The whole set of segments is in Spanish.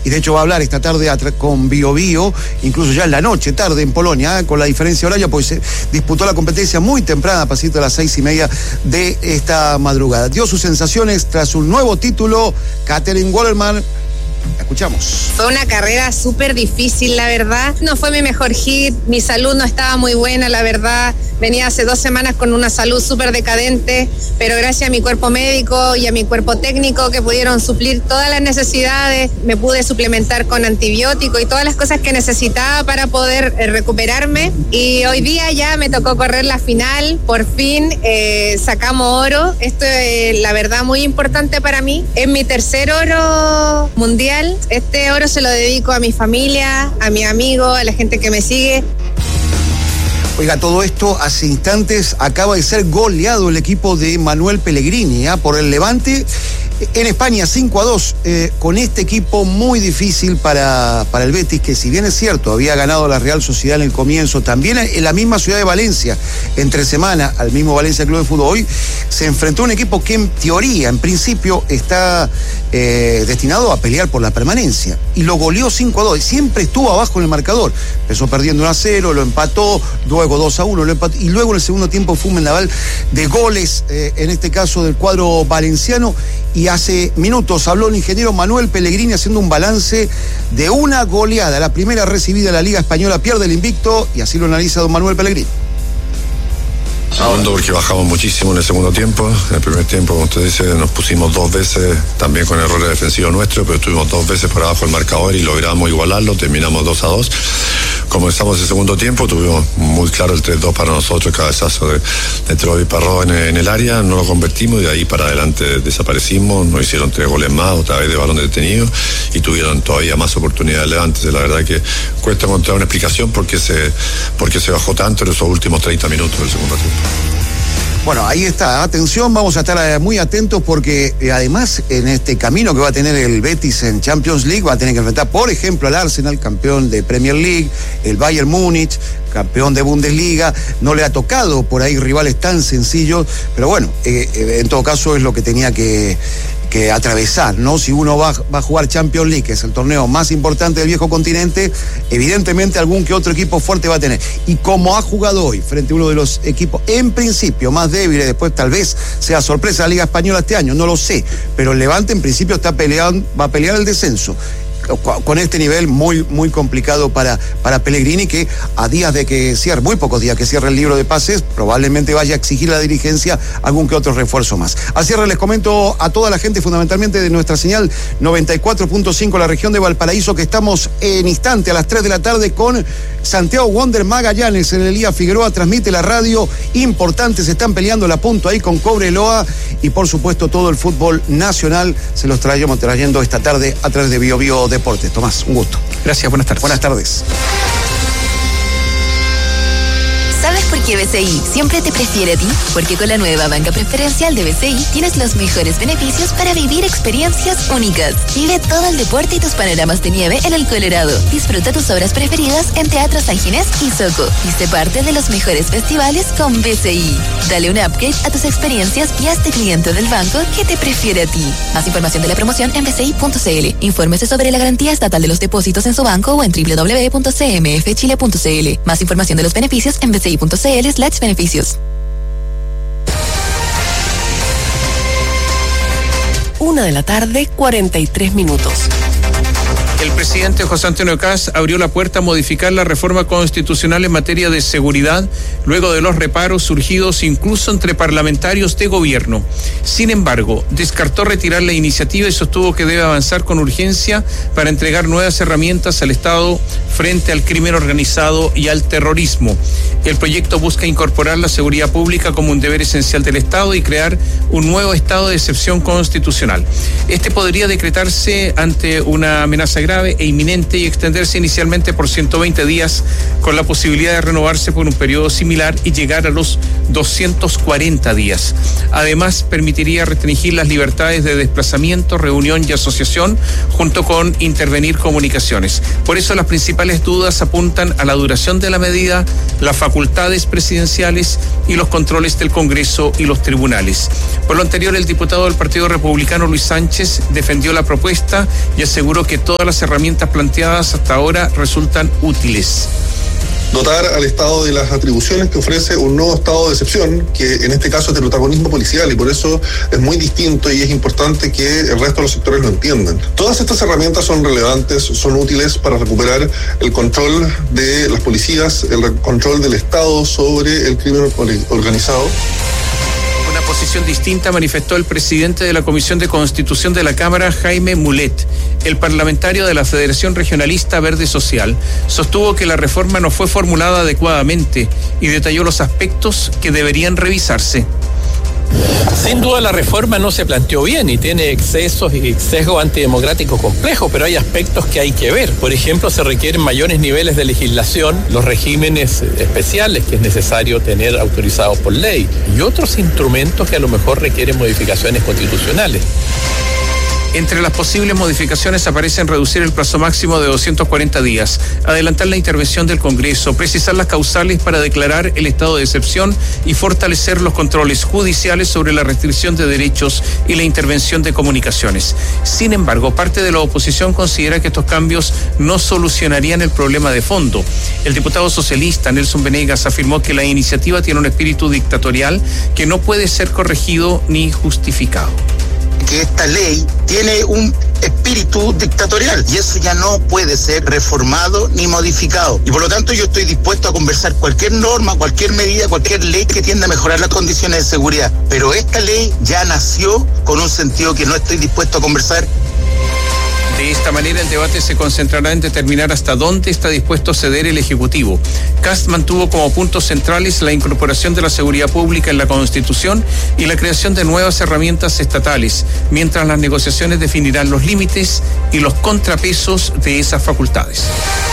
y de hecho va a hablar esta tarde con Bio Bio, incluso ya en la noche, tarde en Polonia, con la diferencia horaria, pues se disputó la competencia muy temprana, a pasito de las 6:30 de esta madrugada. Dio sus sensaciones tras un nuevo título, Katherine Wallerman. Escuchamos. Fue una carrera súper difícil, la verdad. No fue mi mejor hit, mi salud no estaba muy buena, la verdad. Venía hace 2 semanas con una salud súper decadente, pero gracias a mi cuerpo médico y a mi cuerpo técnico que pudieron suplir todas las necesidades, me pude suplementar con antibiótico y todas las cosas que necesitaba para poder recuperarme. Y hoy día ya me tocó correr la final, por fin sacamos oro. Esto es la verdad muy importante para mí. Es mi tercer oro mundial. Este oro se lo dedico a mi familia, a mis amigos, a la gente que me sigue. Oiga, todo esto hace instantes acaba de ser goleado el equipo de Manuel Pellegrini por el Levante en España 5-2, con este equipo muy difícil para el Betis, que si bien es cierto había ganado la Real Sociedad en el comienzo, también en la misma ciudad de Valencia entre semana al mismo Valencia Club de Fútbol, hoy se enfrentó a un equipo que en teoría, en principio está destinado a pelear por la permanencia, y lo goleó 5-2 y siempre estuvo abajo en el marcador. Empezó perdiendo 1-0, lo empató, luego 2-1, lo empató, y luego en el segundo tiempo fue un vendaval de goles, en este caso del cuadro valenciano. Y hace minutos habló el ingeniero Manuel Pellegrini haciendo un balance de una goleada, la primera recibida en la Liga Española, pierde el invicto, y así lo analiza don Manuel Pellegrini. Segundo, porque bajamos muchísimo en el segundo tiempo. En el primer tiempo, como usted dice, nos pusimos 2 veces, también con errores defensivos nuestros, pero estuvimos 2 veces por abajo del marcador y logramos igualarlo, terminamos 2-2. Comenzamos el segundo tiempo, tuvimos muy claro el 3-2 para nosotros, el cabezazo de Troy Parró en el área, no lo convertimos y de ahí para adelante desaparecimos, nos hicieron 3 goles más, otra vez de balón detenido, y tuvieron todavía más oportunidades de Levante. La verdad que cuesta encontrar una explicación porque se bajó tanto en esos últimos 30 minutos del segundo tiempo. Bueno, ahí está, atención, vamos a estar muy atentos porque además en este camino que va a tener el Betis en Champions League va a tener que enfrentar, por ejemplo, al Arsenal, campeón de Premier League, el Bayern Múnich, campeón de Bundesliga. No le ha tocado por ahí rivales tan sencillos, pero bueno, en todo caso es lo que tenía que atravesar, ¿no? Si uno va a jugar Champions League, que es el torneo más importante del viejo continente, evidentemente algún que otro equipo fuerte va a tener. Y como ha jugado hoy frente a uno de los equipos en principio más débiles, después tal vez sea sorpresa la Liga Española este año, no lo sé, pero el Levante en principio va a pelear el descenso. Con este nivel muy, muy complicado para Pellegrini, que a días de que cierre, muy pocos días que cierre el libro de pases, probablemente vaya a exigir a la dirigencia algún que otro refuerzo más. Al cierre les comento a toda la gente, fundamentalmente de nuestra señal 94.5, la región de Valparaíso, que estamos en instante a las 3 de la tarde con Santiago Wonder Magallanes en el Elías Figueroa, transmite la radio, importante, se están peleando la punta ahí con Cobreloa, y por supuesto todo el fútbol nacional se los traemos trayendo esta tarde a través de Bio Bio Deportes. Tomás, un gusto. Gracias, buenas tardes. Buenas tardes. ¿Sabes por qué BCI siempre te prefiere a ti? Porque con la nueva banca preferencial de BCI tienes los mejores beneficios para vivir experiencias únicas. Vive todo el deporte y tus panoramas de nieve en el Colorado. Disfruta tus obras preferidas en Teatro San Ginés y Soco. Y sé parte de los mejores festivales con BCI. Dale un upgrade a tus experiencias y hazte cliente del banco que te prefiere a ti. Más información de la promoción en bci.cl. Infórmese sobre la garantía estatal de los depósitos en su banco o en www.cmfchile.cl. Más información de los beneficios en bci.cl/beneficios. 1:43 p.m. El presidente José Antonio Kast abrió la puerta a modificar la reforma constitucional en materia de seguridad, luego de los reparos surgidos incluso entre parlamentarios de gobierno. Sin embargo, descartó retirar la iniciativa y sostuvo que debe avanzar con urgencia para entregar nuevas herramientas al Estado frente al crimen organizado y al terrorismo. El proyecto busca incorporar la seguridad pública como un deber esencial del Estado y crear un nuevo estado de excepción constitucional. Este podría decretarse ante una amenaza grave e inminente y extenderse inicialmente por 120 días con la posibilidad de renovarse por un periodo similar y llegar a los 240 días. Además, permitiría restringir las libertades de desplazamiento, reunión y asociación, junto con intervenir comunicaciones. Por eso las principales dudas apuntan a la duración de la medida, las facultades presidenciales y los controles del Congreso y los tribunales. Por lo anterior, el diputado del Partido Republicano, Luis Sánchez, defendió la propuesta y aseguró que todas las herramientas planteadas hasta ahora resultan útiles. Dotar al Estado de las atribuciones que ofrece un nuevo estado de excepción, que en este caso es de protagonismo policial, y por eso es muy distinto y es importante que el resto de los sectores lo entiendan. Todas estas herramientas son relevantes, son útiles para recuperar el control de las policías, el control del Estado sobre el crimen organizado. Una posición distinta manifestó el presidente de la Comisión de Constitución de la Cámara, Jaime Mulet. El parlamentario de la Federación Regionalista Verde Social sostuvo que la reforma no fue formulada adecuadamente y detalló los aspectos que deberían revisarse. Sin duda la reforma no se planteó bien y tiene excesos y sesgos antidemocráticos complejos, pero hay aspectos que hay que ver. Por ejemplo, se requieren mayores niveles de legislación, los regímenes especiales que es necesario tener autorizados por ley y otros instrumentos que a lo mejor requieren modificaciones constitucionales. Entre las posibles modificaciones aparecen reducir el plazo máximo de 240 días, adelantar la intervención del Congreso, precisar las causales para declarar el estado de excepción y fortalecer los controles judiciales sobre la restricción de derechos y la intervención de comunicaciones. Sin embargo, parte de la oposición considera que estos cambios no solucionarían el problema de fondo. El diputado socialista Nelson Venegas afirmó que la iniciativa tiene un espíritu dictatorial que no puede ser corregido ni justificado. Que esta ley tiene un espíritu dictatorial y eso ya no puede ser reformado ni modificado. Y por lo tanto yo estoy dispuesto a conversar cualquier norma, cualquier medida, cualquier ley que tienda a mejorar las condiciones de seguridad. Pero esta ley ya nació con un sentido que no estoy dispuesto a conversar. De esta manera, el debate se concentrará en determinar hasta dónde está dispuesto a ceder el Ejecutivo. Kast mantuvo como puntos centrales la incorporación de la seguridad pública en la Constitución y la creación de nuevas herramientas estatales, mientras las negociaciones definirán los límites y los contrapesos de esas facultades.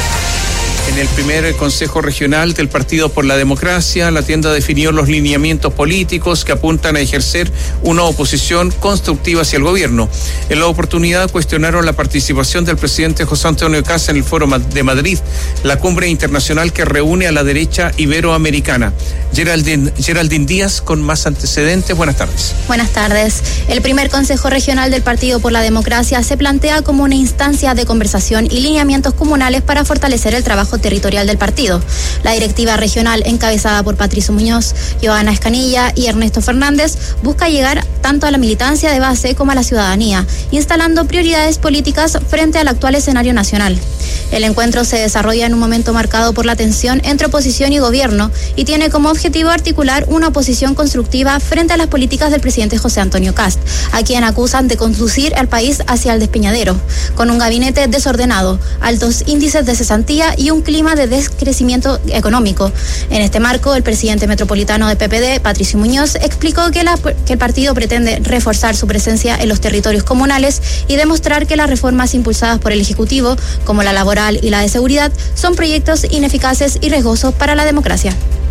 En el primer Consejo Regional del Partido por la Democracia, la tienda definió los lineamientos políticos que apuntan a ejercer una oposición constructiva hacia el gobierno. En la oportunidad cuestionaron la participación del presidente José Antonio Kast en el Foro de Madrid, la cumbre internacional que reúne a la derecha iberoamericana. Geraldine Díaz con más antecedentes. Buenas tardes. Buenas tardes. El primer Consejo Regional del Partido por la Democracia se plantea como una instancia de conversación y lineamientos comunales para fortalecer el trabajo territorial del partido. La directiva regional, encabezada por Patricio Muñoz, Joana Escanilla y Ernesto Fernández, busca llegar tanto a la militancia de base como a la ciudadanía, instalando prioridades políticas frente al actual escenario nacional. El encuentro se desarrolla en un momento marcado por la tensión entre oposición y gobierno y tiene como objetivo articular una oposición constructiva frente a las políticas del presidente José Antonio Kast, a quien acusan de conducir al país hacia el despeñadero, con un gabinete desordenado, altos índices de cesantía y un clima de descrecimiento económico. En este marco, el presidente metropolitano de PPD, Patricio Muñoz, explicó que el partido pretende reforzar su presencia en los territorios comunales y demostrar que las reformas impulsadas por el Ejecutivo, como la laboral y la de seguridad, son proyectos ineficaces y riesgosos para la democracia.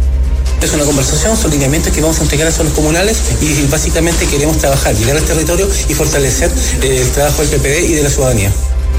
Es una conversación, son lineamientos que vamos a entregar a los comunales y básicamente queremos trabajar, llegar al territorio y fortalecer el trabajo del PPD y de la ciudadanía.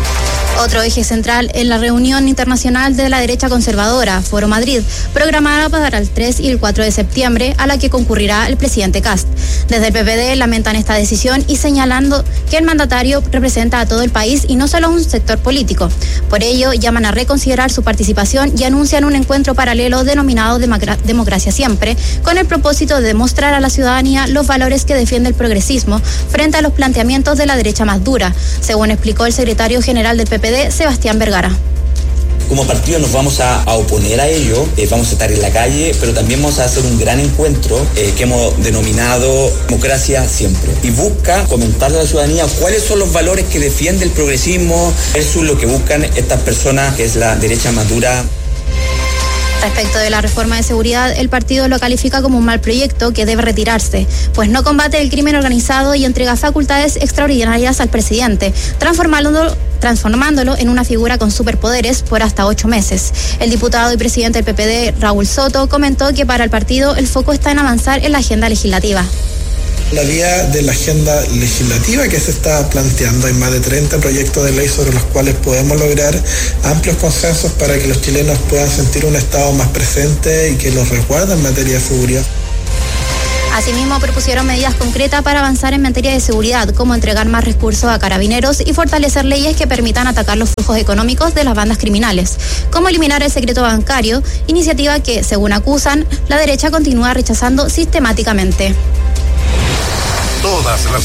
Otro eje central en la reunión internacional de la derecha conservadora, Foro Madrid, programada para el 3 y el 4 de septiembre, a la que concurrirá el presidente Kast. Desde el PPD lamentan esta decisión y señalando que el mandatario representa a todo el país y no solo a un sector político. Por ello, llaman a reconsiderar su participación y anuncian un encuentro paralelo denominado Democracia Siempre, con el propósito de demostrar a la ciudadanía los valores que defiende el progresismo frente a los planteamientos de la derecha más dura, según explicó el secretario general del PPD, Sebastián Vergara. Como partido nos vamos a oponer a ello, vamos a estar en la calle, pero también vamos a hacer un gran encuentro que hemos denominado Democracia Siempre. Y busca comentarle a la ciudadanía cuáles son los valores que defiende el progresismo versus lo que buscan estas personas, que es la derecha más dura. Respecto de la reforma de seguridad, el partido lo califica como un mal proyecto que debe retirarse, pues no combate el crimen organizado y entrega facultades extraordinarias al presidente, transformándolo en una figura con superpoderes por hasta 8 meses. El diputado y presidente del PPD, Raúl Soto, comentó que para el partido el foco está en avanzar en la agenda legislativa. La vía de la agenda legislativa que se está planteando, hay más de 30 proyectos de ley sobre los cuales podemos lograr amplios consensos para que los chilenos puedan sentir un Estado más presente y que los resguarde en materia de seguridad. Asimismo, propusieron medidas concretas para avanzar en materia de seguridad, como entregar más recursos a carabineros y fortalecer leyes que permitan atacar los flujos económicos de las bandas criminales, como eliminar el secreto bancario, iniciativa que, según acusan, la derecha continúa rechazando sistemáticamente. Todas las